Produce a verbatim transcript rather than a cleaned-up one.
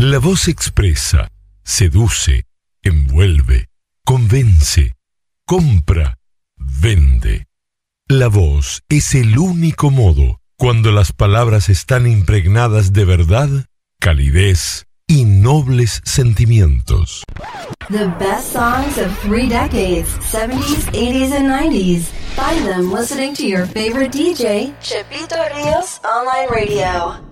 La voz expresa, seduce, envuelve, convence, compra, vende. La voz es el único modo, cuando las palabras están impregnadas de verdad, calidez y nobles sentimientos. The best songs of three decades, seventies, eighties, and nineties. Find them listening to your favorite D J, Chepito Rios Online Radio.